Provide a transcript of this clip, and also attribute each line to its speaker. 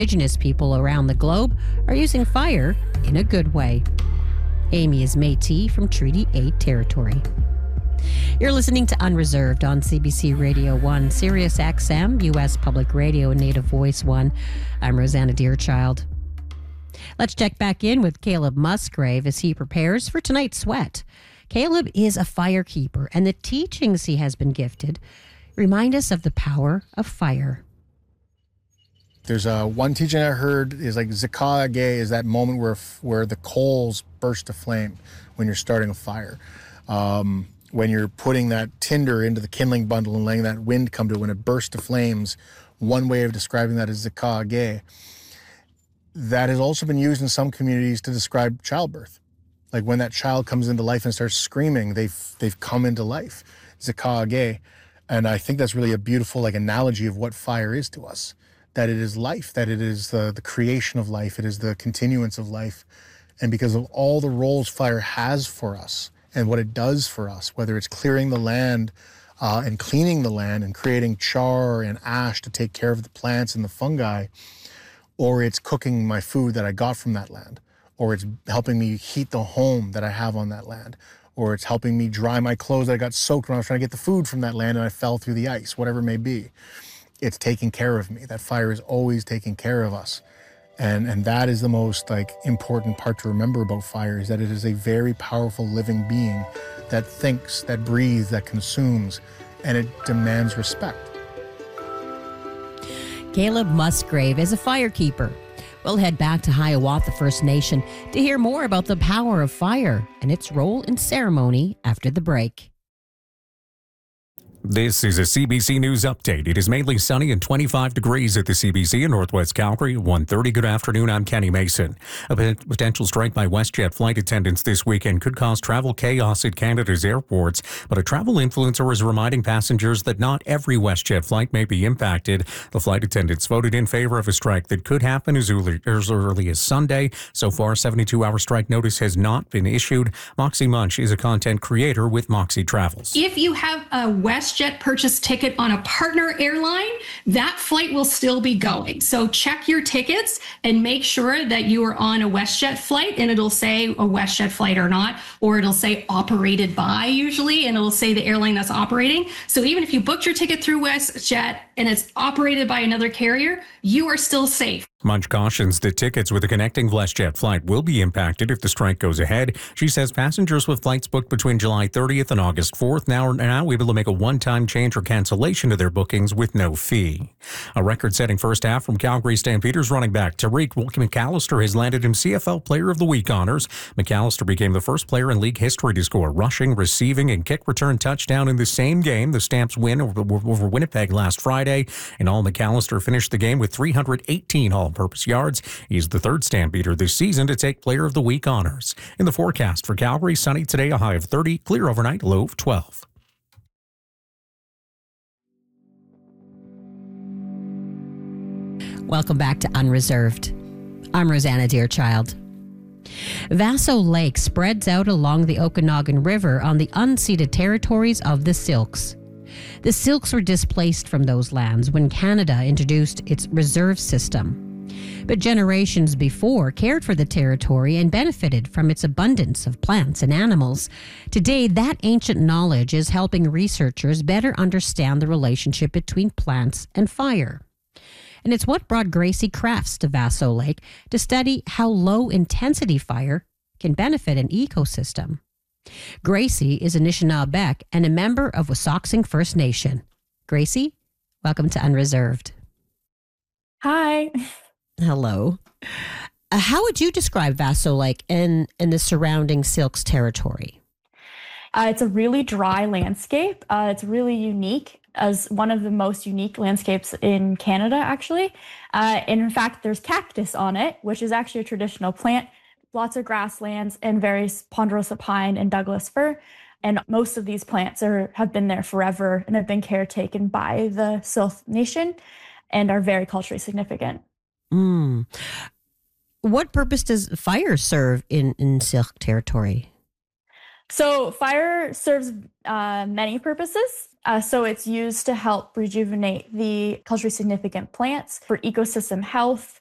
Speaker 1: Indigenous people around the globe are using fire in a good way. Amy is Métis from Treaty 8 territory. You're listening to Unreserved on CBC Radio 1, Sirius XM, U.S. Public Radio, and Native Voice 1. I'm Rosanna Deerchild. Let's check back in with Caleb Musgrave as he prepares for tonight's sweat. Caleb is a firekeeper, and the teachings he has been gifted remind us of the power of fire.
Speaker 2: There's one teaching I heard is like Zikage is that moment where the coals burst to flame when you're starting a fire. When you're putting that tinder into the kindling bundle and letting that wind come to it, when it bursts to flames, one way of describing that is Zikage. That has also been used in some communities to describe childbirth. Like when that child comes into life and starts screaming, they've come into life. Zikage. And I think that's really a beautiful analogy of what fire is to us. That it is life, that it is the creation of life, it is the continuance of life. And because of all the roles fire has for us and what it does for us, whether it's clearing the land and cleaning the land and creating char and ash to take care of the plants and the fungi, or it's cooking my food that I got from that land, or it's helping me heat the home that I have on that land, or it's helping me dry my clothes that I got soaked when I was trying to get the food from that land and I fell through the ice, whatever it may be. It's taking care of me. That fire is always taking care of us. And that is the most important part to remember about fire, is that it is a very powerful living being that thinks, that breathes, that consumes, and it demands respect.
Speaker 1: Caleb Musgrave is a firekeeper. We'll head back to Hiawatha First Nation to hear more about the power of fire and its role in ceremony after the break.
Speaker 3: This is a CBC News Update. It is mainly sunny and 25 degrees at the CBC in Northwest Calgary. 1:30. Good afternoon. I'm Kenny Mason. A potential strike by WestJet flight attendants this weekend could cause travel chaos at Canada's airports, but a travel influencer is reminding passengers that not every WestJet flight may be impacted. The flight attendants voted in favor of a strike that could happen as early as Sunday. So far, a 72-hour strike notice has not been issued. Moxie Munch is a content creator with Moxie Travels.
Speaker 4: If you have a WestJet purchase ticket on a partner airline, that flight will still be going. So check your tickets and make sure that you are on a WestJet flight, and it'll say a WestJet flight or not, or it'll say operated by usually, and it'll say the airline that's operating. So even if you booked your ticket through WestJet and it's operated by another carrier, you are still safe.
Speaker 3: Munch cautions that tickets with a connecting WestJet flight will be impacted if the strike goes ahead. She says passengers with flights booked between July 30th and August 4th are now able to make a one-time change or cancellation to their bookings with no fee. A record-setting first half from Calgary Stampeders running back Tariq McAllister has landed him CFL Player of the Week honors. McAllister became the first player in league history to score rushing, receiving, and kick return touchdown in the same game. The Stamps win over Winnipeg last Friday. In all, McAllister finished the game with 318 all-purpose yards. He's the third Stampeder this season to take Player of the Week honors. In the forecast for Calgary, sunny today, a high of 30, clear overnight, low of 12.
Speaker 1: Welcome back to Unreserved. I'm Rosanna Deerchild. Vaso Lake spreads out along the Okanagan River on the unceded territories of the Syilx. The Syilx were displaced from those lands when Canada introduced its reserve system. But generations before cared for the territory and benefited from its abundance of plants and animals. Today, that ancient knowledge is helping researchers better understand the relationship between plants and fire. And it's what brought Gracie Crafts to Vaso Lake to study how low-intensity fire can benefit an ecosystem. Gracie is Anishinaabe and a member of Wasauksing First Nation. Gracie, welcome to Unreserved.
Speaker 5: Hi.
Speaker 1: Hello. How would you describe Vaso Lake and the surrounding Syilx territory?
Speaker 5: It's a really dry landscape. It's really unique, as one of the most unique landscapes in Canada, actually. And in fact, there's cactus on it, which is actually a traditional plant, lots of grasslands, and various ponderosa pine and Douglas fir. And most of these plants have been there forever and have been caretaken by the Syilx Nation and are very culturally significant.
Speaker 1: What purpose does fire serve in Syilx territory?
Speaker 5: So fire serves many purposes. So it's used to help rejuvenate the culturally significant plants for ecosystem health,